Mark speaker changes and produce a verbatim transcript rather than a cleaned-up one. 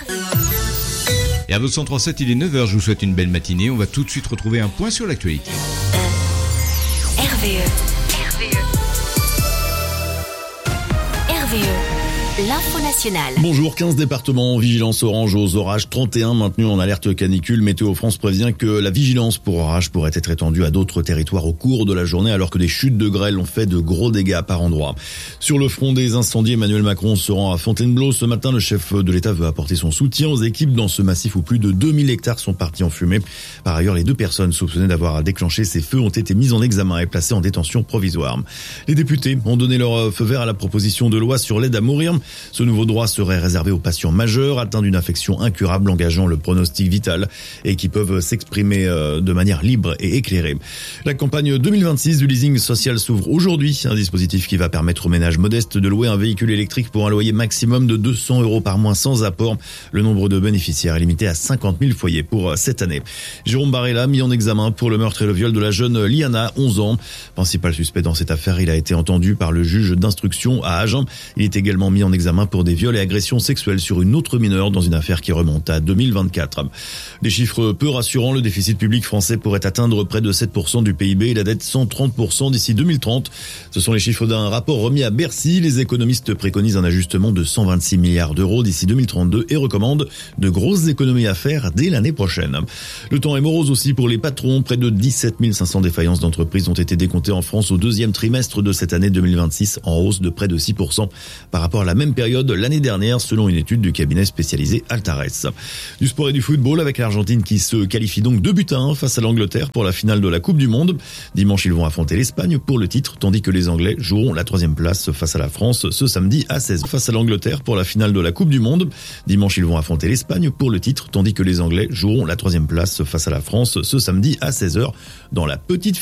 Speaker 1: Et à votre cent trois virgule sept, il est neuf heures, je vous souhaite une belle matinée. On va tout de suite retrouver un point sur l'actualité.
Speaker 2: R V E. R V E. R V E. L'info nationale.
Speaker 3: Bonjour, quinze départements en vigilance orange aux orages, trente et un maintenus en alerte canicule. Météo France prévient que la vigilance pour orage pourrait être étendue à d'autres territoires au cours de la journée, alors que des chutes de grêle ont fait de gros dégâts par endroits. Sur le front des incendies, Emmanuel Macron se rend à Fontainebleau. Ce matin, le chef de l'État veut apporter son soutien aux équipes dans ce massif où plus de deux mille hectares sont partis en fumée. Par ailleurs, les deux personnes soupçonnées d'avoir déclenché ces feux ont été mises en examen et placées en détention provisoire. Les députés ont donné leur feu vert à la proposition de loi sur l'aide à mourir. Ce nouveau droit serait réservé aux patients majeurs atteints d'une affection incurable engageant le pronostic vital et qui peuvent s'exprimer de manière libre et éclairée. La campagne deux mille vingt-six du leasing social s'ouvre aujourd'hui. Un dispositif qui va permettre aux ménages modestes de louer un véhicule électrique pour un loyer maximum de deux cents euros par mois sans apport. Le nombre de bénéficiaires est limité à cinquante mille foyers pour cette année. Jérôme Barella, mis en examen pour le meurtre et le viol de la jeune Liana, onze ans. Principal suspect dans cette affaire, il a été entendu par le juge d'instruction à Agen. Il est également mis en examen pour des viols et agressions sexuelles sur une autre mineure dans une affaire qui remonte à deux mille vingt-quatre. Des chiffres peu rassurants, le déficit public français pourrait atteindre près de sept pour cent du P I B et la dette cent trente pour cent d'ici deux mille trente. Ce sont les chiffres d'un rapport remis à Bercy. Les économistes préconisent un ajustement de cent vingt-six milliards d'euros d'ici deux mille trente-deux et recommandent de grosses économies à faire dès l'année prochaine. Le temps est morose aussi pour les patrons. Près de dix-sept mille cinq cents défaillances d'entreprises ont été décomptées en France au deuxième trimestre de cette année deux mille vingt-six, en hausse de près de six pour cent par rapport à la même période l'année dernière, selon une étude du cabinet spécialisé Altares. Du sport et du football avec l'Argentine qui se qualifie donc deux buts à un face à l'Angleterre pour la finale de la Coupe du Monde. Dimanche, ils vont affronter l'Espagne pour le titre, tandis que les Anglais joueront la troisième place face à la France ce samedi à seize heures. Face à l'Angleterre pour la finale de la Coupe du Monde. Dimanche, ils vont affronter l'Espagne pour le titre, tandis que les Anglais joueront la troisième place face à la France ce samedi à seize heures dans la petite